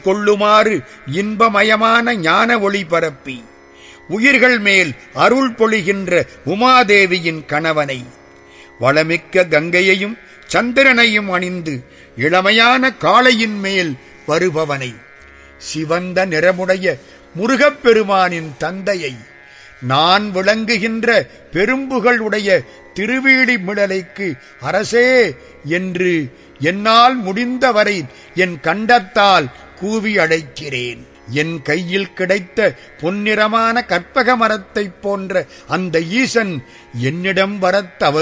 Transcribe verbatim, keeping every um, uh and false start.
கொள்ளுமாறு இன்பமயமான ஞான ஒளி பரப்பி உயிர்கள் மேல் அருள் பொழிகின்ற உமாதேவியின் கணவனை, வளமிக்க கங்கையையும் சந்திரனையும் அணிந்து இளமையான காளையின் மேல் வருபவனை, சிவந்த நிறமுடைய முருகப்பெருமானின் தந்தையை, நான் விளங்குகின்ற பெரும்புகள் உடைய திருவீழி மிடலைக்கு அரசே என்று என்னால் முடிந்தவரை என் கண்டத்தால் கூவி அழைக்கிறேன். என் கையில் கிடைத்த பொன்னிறமான கற்பக மரத்தைப் போன்ற அந்த ஈசன் என்னிடம் வரத் தவறு